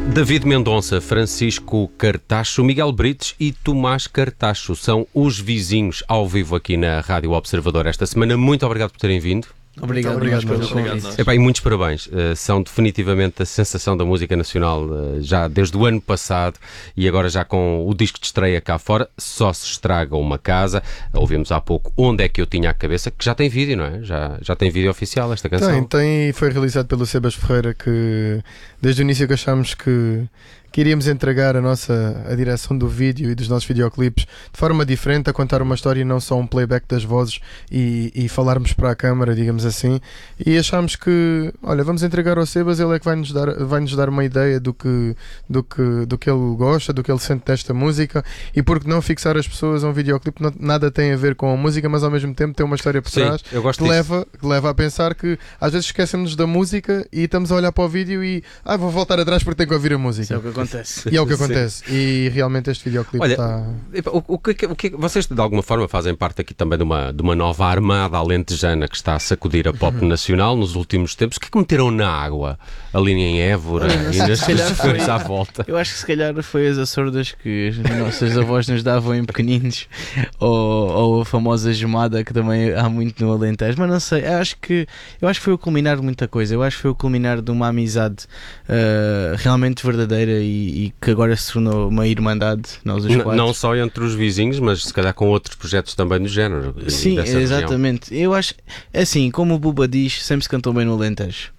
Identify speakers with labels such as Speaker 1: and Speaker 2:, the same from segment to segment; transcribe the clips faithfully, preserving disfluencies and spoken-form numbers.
Speaker 1: David Mendonça, Francisco Cartacho, Miguel Brites e Tomás Cartacho são os vizinhos ao vivo aqui na Rádio Observador esta semana. Muito obrigado por terem vindo.
Speaker 2: Obrigado,
Speaker 3: obrigado
Speaker 2: pelo
Speaker 3: convite.
Speaker 1: Epá, e muitos parabéns, uh, são definitivamente a sensação da música nacional uh, já desde o ano passado e agora já com o disco de estreia cá fora. Só se estraga uma casa. Ouvimos há pouco Onde é que eu tinha a cabeça, que já tem vídeo, não é? Já, já tem vídeo oficial esta canção.
Speaker 3: Tem, tem e foi realizado pelo Sebas Ferreira, que desde o início que achámos que que iríamos entregar a nossa a direção do vídeo e dos nossos videoclipes de forma diferente, a contar uma história e não só um playback das vozes e, e falarmos para a câmara, digamos assim. E achámos que, olha, vamos entregar ao Sebas, ele é que vai nos dar, vai nos dar uma ideia do que, do, que, do que ele gosta, do que ele sente desta música, e por que não fixar as pessoas a um videoclipe. Não, nada tem a ver com a música, mas ao mesmo tempo tem uma história por
Speaker 1: Sim,
Speaker 3: trás
Speaker 1: eu gosto
Speaker 3: que,
Speaker 1: disso.
Speaker 3: leva, que leva a pensar que às vezes esquecemos da música e estamos a olhar para o vídeo e ah, vou voltar atrás porque tenho que ouvir a música.
Speaker 2: Isso é o que acontece.
Speaker 3: E é o que acontece. E realmente este videoclipe
Speaker 1: Olha,
Speaker 3: está...
Speaker 1: O, o, que, o que vocês de alguma forma fazem parte aqui também de uma, de uma nova armada alentejana que está a sacudir a pop nacional nos últimos tempos. O que é que meteram na água ali em Évora e nas regiões à volta?
Speaker 2: Eu acho que se calhar foi as açordas que as nossas avós nos davam em pequeninos, ou, ou a famosa gemada que também há muito no Alentejo, mas não sei, eu acho que, eu acho que foi o culminar de muita coisa. Eu acho que foi o culminar de uma amizade uh, realmente verdadeira e, e que agora se tornou uma irmandade, nós os quatro.
Speaker 1: Não só entre os vizinhos, mas se calhar com outros projetos também do género.
Speaker 2: Sim, exatamente. Região. Eu acho, assim, como o Buba diz, sempre se cantou bem no Alentejo.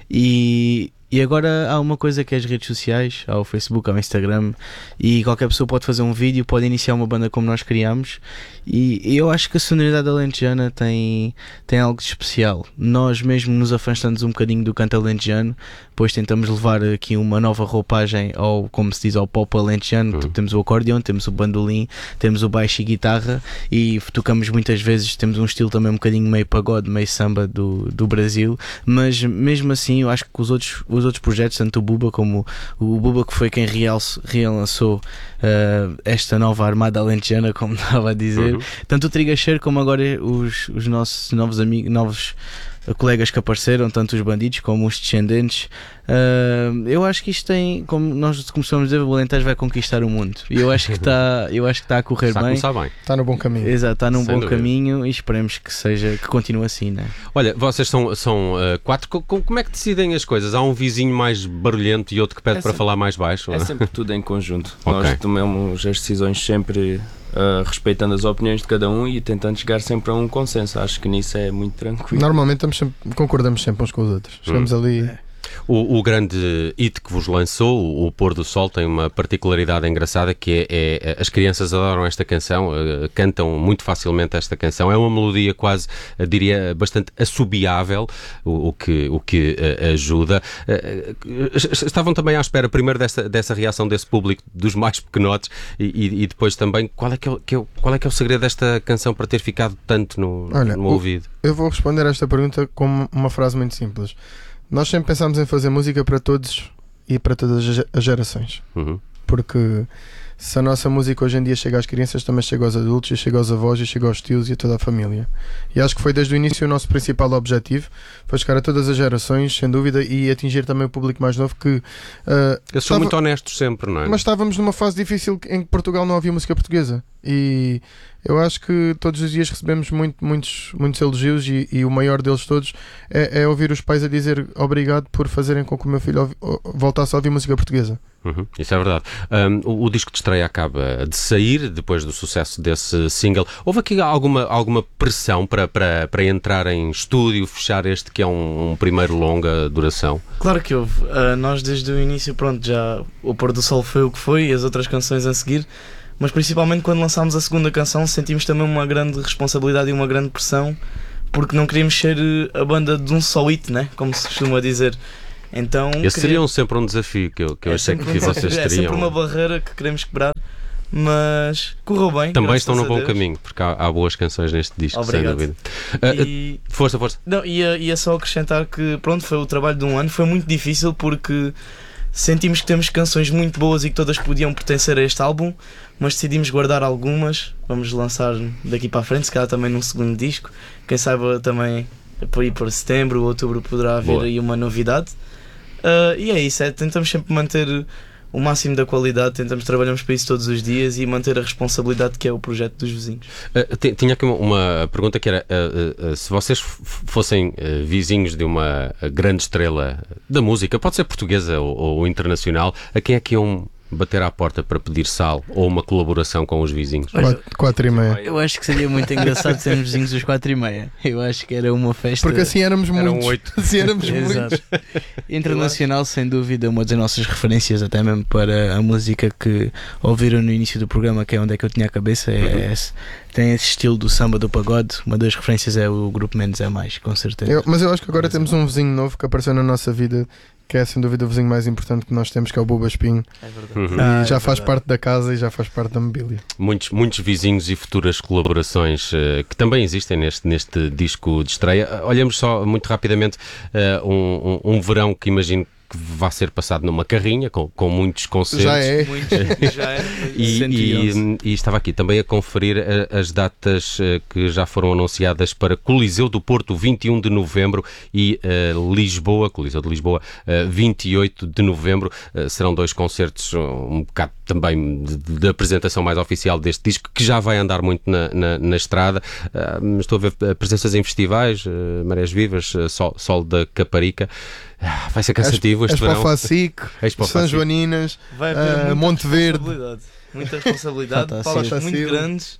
Speaker 2: E, e agora há uma coisa que é as redes sociais, há o Facebook, há o Instagram, e qualquer pessoa pode fazer um vídeo, pode iniciar uma banda como nós criamos, e, e eu acho que a sonoridade alentejana tem, tem algo de especial. Nós mesmo nos afastamos um bocadinho do canto alentejano, depois tentamos levar aqui uma nova roupagem ao, como se diz, ao pop alentejano. Uhum. Temos o acordeão, temos o bandolim, temos o baixo e guitarra, e tocamos muitas vezes, temos um estilo também um bocadinho meio pagode, meio samba do, do Brasil, mas mesmo assim eu acho que os outros, os outros projetos, tanto o Buba como o Buba, que foi quem relançou uh, esta nova armada alentejana, como estava a dizer, uhum. Tanto o Trigacheiro como agora os, os nossos novos amigos, novos colegas que apareceram, tanto os Bandidos como os Descendentes. Uh, eu acho que isto tem, como nós começamos a dizer, o Alentejo vai conquistar o mundo, e eu acho que está, eu acho que está a correr
Speaker 1: está
Speaker 2: bem.
Speaker 1: A bem.
Speaker 3: Está no bom caminho.
Speaker 2: Exato, está num
Speaker 1: Sem
Speaker 2: bom
Speaker 1: dúvida.
Speaker 2: caminho, e esperemos que seja, que continue assim, né?
Speaker 1: Olha, vocês são, são uh, quatro, como é que decidem as coisas? Há um vizinho mais barulhento e outro que pede
Speaker 4: é
Speaker 1: para
Speaker 4: sempre,
Speaker 1: falar mais baixo?
Speaker 4: É sempre tudo em conjunto.
Speaker 1: Okay.
Speaker 4: Nós tomamos as decisões sempre uh, respeitando as opiniões de cada um e tentando chegar sempre a um consenso. Acho que nisso é muito tranquilo.
Speaker 3: Normalmente estamos sempre, concordamos sempre uns com os outros. Chegamos hum. ali...
Speaker 2: É.
Speaker 1: O, o grande hit que vos lançou, o, o Pôr do Sol, tem uma particularidade engraçada, que é, é as crianças adoram esta canção, uh, cantam muito facilmente esta canção. É uma melodia quase, uh, diria, bastante assobiável, o, o que, o que uh, ajuda. Uh, estavam também à espera, primeiro, dessa, dessa reação desse público, dos mais pequenotes, e, e, e depois também, qual é, que é, que é, qual é que é o segredo desta canção para ter ficado tanto no,
Speaker 3: Olha,
Speaker 1: no ouvido?
Speaker 3: Eu vou responder a esta pergunta com uma frase muito simples. Nós sempre pensámos em fazer música para todos e para todas as gerações.
Speaker 1: Uhum.
Speaker 3: Porque se a nossa música hoje em dia chega às crianças, também chega aos adultos, e chega aos avós, e chega aos tios e a toda a família. E acho que foi desde o início o nosso principal objetivo, foi chegar a todas as gerações, sem dúvida, e atingir também o público mais novo que... Uh,
Speaker 1: Eles são
Speaker 3: estava...
Speaker 1: muito honestos sempre, não é?
Speaker 3: Mas estávamos numa fase difícil em que Portugal não havia música portuguesa. E eu acho que todos os dias recebemos muito, muitos, muitos elogios, e, e o maior deles todos é, é ouvir os pais a dizer obrigado por fazerem com que o meu filho ouvi, voltasse a ouvir música portuguesa.
Speaker 1: Uhum, isso é verdade. Um, o, o disco de estreia acaba de sair depois do sucesso desse single. Houve aqui alguma, alguma pressão para, para, para entrar em estúdio, fechar este que é um, um primeiro longa duração?
Speaker 2: Claro que houve. Uh, nós desde o início, pronto, já o Pôr do Sol foi o que foi, e as outras canções a seguir. Mas principalmente quando lançámos a segunda canção sentimos também uma grande responsabilidade e uma grande pressão, porque não queríamos ser a banda de um só hit, né? Como se costuma dizer. Então,
Speaker 1: esse
Speaker 2: queria...
Speaker 1: seria sempre um desafio que eu, que eu
Speaker 2: é
Speaker 1: achei que
Speaker 2: um
Speaker 1: vocês teriam.
Speaker 2: É sempre uma barreira que queremos quebrar, mas correu bem.
Speaker 1: Também estão no bom Deus. caminho, porque há, há boas canções neste disco.
Speaker 2: Obrigado.
Speaker 1: Sem dúvida. Uh,
Speaker 2: e...
Speaker 1: Força, força.
Speaker 2: Não, ia, ia só acrescentar que pronto, foi o trabalho de um ano, foi muito difícil porque sentimos que temos canções muito boas e que todas podiam pertencer a este álbum, mas decidimos guardar algumas. Vamos lançar daqui para a frente, se calhar também num segundo disco. Quem saiba também por aí por setembro ou outubro poderá haver Boa. aí uma novidade. Uh, e é isso, é, tentamos sempre manter o máximo da qualidade, tentamos trabalhamos para isso todos os dias e manter a responsabilidade que é o projeto dos vizinhos.
Speaker 1: Uh, tinha aqui uma, uma pergunta que era, uh, uh, se vocês fossem uh, vizinhos de uma grande estrela da música, pode ser portuguesa ou, ou internacional, a quem é que iam bater à porta para pedir sal ou uma colaboração com os vizinhos?
Speaker 3: Quatro, quatro e meia.
Speaker 2: Eu acho que seria muito engraçado sermos vizinhos dos quatro e meia. Eu acho que era uma festa.
Speaker 3: Porque assim éramos
Speaker 1: Eram
Speaker 3: muitos.
Speaker 1: oito.
Speaker 3: Assim éramos muitos.
Speaker 2: Exato. Internacional, sem dúvida, uma das nossas referências, até mesmo para a música que ouviram no início do programa, que é onde é que eu tinha a cabeça, é
Speaker 1: Uhum.
Speaker 2: esse, tem esse estilo do samba do pagode. Uma das referências é o grupo Menos é Mais, com certeza.
Speaker 3: Eu- mas eu acho que agora temos um vizinho novo que apareceu na nossa vida, que é sem dúvida o vizinho mais importante que nós temos, que é o Buba Espinho.
Speaker 2: É verdade.
Speaker 1: Uhum.
Speaker 3: E
Speaker 2: Ah,
Speaker 3: já
Speaker 2: é
Speaker 3: faz
Speaker 2: verdade.
Speaker 3: parte da casa e já faz parte da mobília.
Speaker 1: Muitos, muitos vizinhos e futuras colaborações uh, que também existem neste, neste disco de estreia. Uh, olhamos só muito rapidamente uh, um, um, um verão que imagino que vai ser passado numa carrinha com, com muitos concertos.
Speaker 3: Já é.
Speaker 2: Muito, já é.
Speaker 1: E,
Speaker 2: cento e onze.
Speaker 1: e- e estava aqui também a conferir a- as datas eh, que já foram anunciadas para Coliseu do Porto, vinte e um de novembro, e eh, Lisboa, Coliseu de Lisboa, eh, vinte e oito de novembro. Eh, serão dois concertos, um bocado também de, de apresentação mais oficial deste disco, que já vai andar muito na, na, na estrada. Ah, estou a ver eh, presenças em festivais, eh, Marés Vivas, eh, Sol, Sol da Caparica. Ah, vai ser cansativo este
Speaker 3: Expo
Speaker 1: verão.
Speaker 3: Facic,
Speaker 1: Expo
Speaker 3: São
Speaker 1: Facic.
Speaker 3: Joaninas,
Speaker 2: Vai
Speaker 3: Ah,
Speaker 2: haver muita
Speaker 3: Monte Verde.
Speaker 2: responsabilidade. Muita responsabilidade,
Speaker 3: Fata
Speaker 2: palcos
Speaker 3: Silva.
Speaker 2: muito grandes,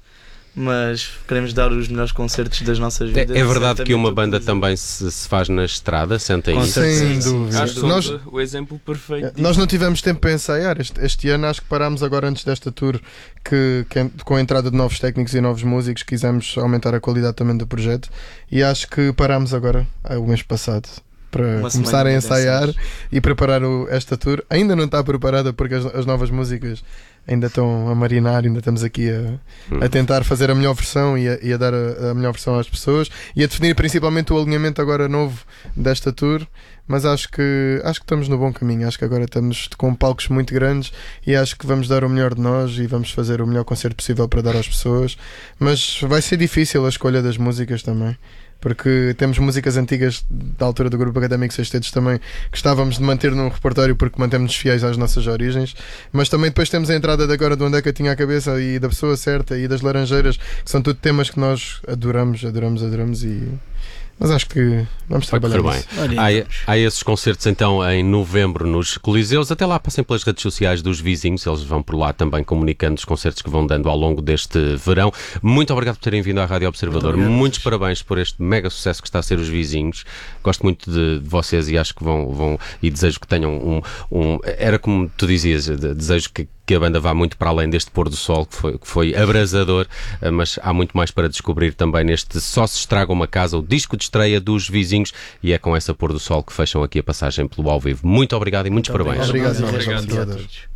Speaker 2: mas queremos dar os melhores concertos das nossas
Speaker 1: É,
Speaker 2: vidas.
Speaker 1: é verdade que uma
Speaker 2: exatamente
Speaker 1: banda
Speaker 2: o que
Speaker 1: também se, se faz na estrada, sentem
Speaker 2: Com
Speaker 1: isso?
Speaker 2: certeza.
Speaker 3: sem
Speaker 2: Sim,
Speaker 3: dúvida.
Speaker 4: Acho que
Speaker 3: Nós,
Speaker 4: somos o exemplo perfeito disso.
Speaker 3: nós não tivemos tempo para ensaiar. Este, este ano acho que parámos agora antes desta tour, que, que com a entrada de novos técnicos e novos músicos quisemos aumentar a qualidade também do projeto, e acho que parámos agora ah, o mês passado para
Speaker 2: Uma
Speaker 3: começar
Speaker 2: semana
Speaker 3: a
Speaker 2: de
Speaker 3: ensaiar
Speaker 2: ensaios.
Speaker 3: e preparar o- esta tour. Ainda não está preparada porque as, as novas músicas ainda estão a marinar, ainda estamos aqui a, a tentar fazer a melhor versão e a, e a dar a, a melhor versão às pessoas e a definir principalmente o alinhamento agora novo desta tour. Mas acho que, acho que estamos no bom caminho. Acho que agora estamos com palcos muito grandes e acho que vamos dar o melhor de nós e vamos fazer o melhor concerto possível para dar às pessoas. Mas vai ser difícil a escolha das músicas também, porque temos músicas antigas da altura do Grupo Académico Seis Dedos também que gostávamos de manter num repertório porque mantemos-nos fiéis às nossas origens, mas também depois temos a entrada de agora do Onde é que eu tinha a cabeça e da Pessoa Certa e das Laranjeiras, que são tudo temas que nós adoramos, adoramos, adoramos e... Mas acho que vamos
Speaker 1: Vai
Speaker 3: trabalhar
Speaker 1: correr
Speaker 3: nisso.
Speaker 1: bem.
Speaker 2: Orientamos.
Speaker 1: Há, há esses concertos então em novembro nos Coliseus. Até lá passem pelas redes sociais dos vizinhos, eles vão por lá também comunicando os concertos que vão dando ao longo deste verão. Muito obrigado por terem vindo à Rádio Observador.
Speaker 2: Obrigado.
Speaker 1: Muitos parabéns por este mega sucesso que está a ser os vizinhos. Gosto muito de, de vocês e acho que vão, vão e desejo que tenham um, um era como tu dizias, de- desejo que que a banda vá muito para além deste pôr do sol que foi, que foi abrasador, eh, mas há muito mais para descobrir também neste Só Se Estraga Uma Casa, o disco de estreia dos vizinhos, e é com essa pôr do sol que fecham aqui a passagem pelo ao vivo. Muito obrigado e muitos parabéns.
Speaker 3: Obrigado,
Speaker 2: Obrigado.
Speaker 3: Obrigado.
Speaker 2: Obrigado a todos.